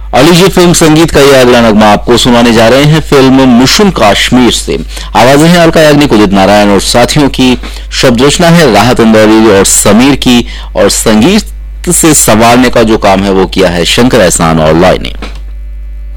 और लीजिए फिल्म संगीत का यह अगला नगमा आपको सुनाने जा रहे हैं फिल्म मिशन कश्मीर से। आवाजें हैं अलका याग्निक, उदित नारायण और साथियों की। शब्द रचना है राहत इंदौरी और समीर की, और संगीत से संवारने का जो काम है वो किया है शंकर एहसान और लॉय ने।